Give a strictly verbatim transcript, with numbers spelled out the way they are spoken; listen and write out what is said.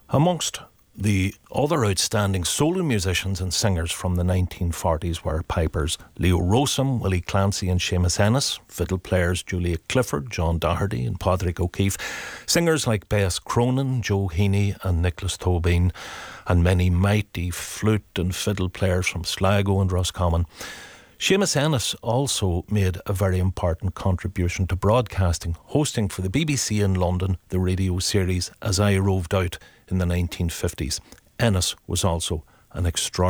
Amongst the other outstanding solo musicians and singers from the nineteen forties were pipers Leo Rosam, Willie Clancy and Seamus Ennis, fiddle players Julia Clifford, John Doherty and Padraig O'Keefe, singers like Bess Cronin, Joe Heaney and Nicholas Tobin, and many mighty flute and fiddle players from Sligo and Roscommon. Seamus Ennis also made a very important contribution to broadcasting, hosting for the B B C in London the radio series As I Roved Out in the nineteen fifties. Ennis was also an extraordinary